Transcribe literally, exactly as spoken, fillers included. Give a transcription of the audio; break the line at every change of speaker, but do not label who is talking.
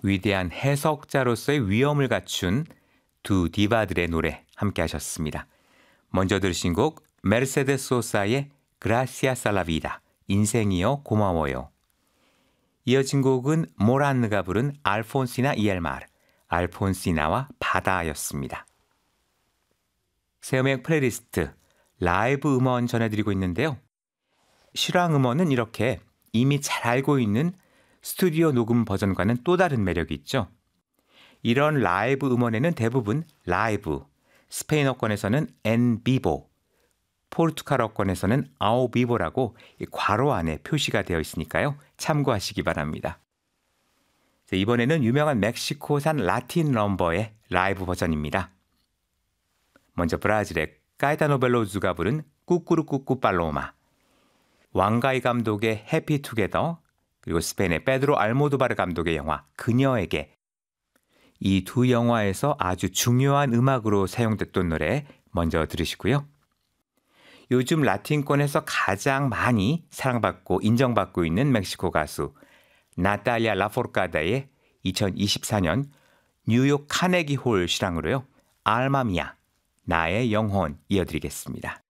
위대한 해석자로서의 위엄을 갖춘 두 디바들의 노래 함께 하셨습니다. 먼저 들으신 곡 메르세데스 소사의 Gracias a la vida, 인생이여 고마워요. 이어진 곡은 모란느가 부른 알폰시나 이 엘 마르, 알폰시나와 바다였습니다. 새음악 플레이리스트 라이브 음원 전해드리고 있는데요. 실황 음원은 이렇게 이미 잘 알고 있는 스튜디오 녹음 버전과는 또 다른 매력이 있죠. 이런 라이브 음원에는 대부분 라이브, 스페인어권에서는 엔 비보, 포르투갈어권에서는 아오 비보라고 괄호 안에 표시가 되어 있으니까요. 참고하시기 바랍니다. 이번에는 유명한 멕시코산 라틴 럼버의 라이브 버전입니다. 먼저 브라질의 까에타노 벨로주가 부른 꾸꾸루꾸꾸 팔로마, 왕가이 감독의 해피 투게더, 그리고 스페인의 페드로 알모도바르 감독의 영화 그녀에게, 이 두 영화에서 아주 중요한 음악으로 사용됐던 노래 먼저 들으시고요. 요즘 라틴권에서 가장 많이 사랑받고 인정받고 있는 멕시코 가수 나탈리아 라포르카다의 이천이십사 년 뉴욕 카네기 홀 실황으로요. 알마미야, 나의 영혼 이어드리겠습니다.